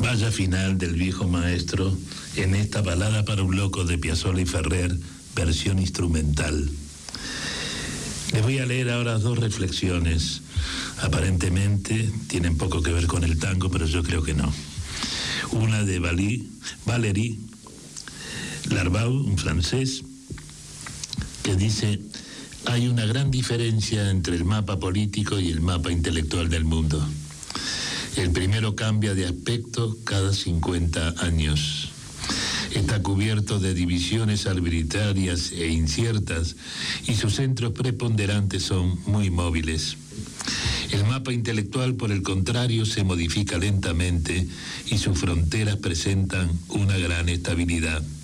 Vaya final del viejo maestro en esta balada para un loco de Piazzolla y Ferrer, versión instrumental. Les voy a leer ahora dos reflexiones. Aparentemente tienen poco que ver con el tango, pero yo creo que no. Una de Valéry Larbaud, un francés, que dice: hay una gran diferencia entre el mapa político y el mapa intelectual del mundo. El primero cambia de aspecto cada 50 años. Está cubierto de divisiones arbitrarias e inciertas y sus centros preponderantes son muy móviles. El mapa intelectual, por el contrario, se modifica lentamente y sus fronteras presentan una gran estabilidad.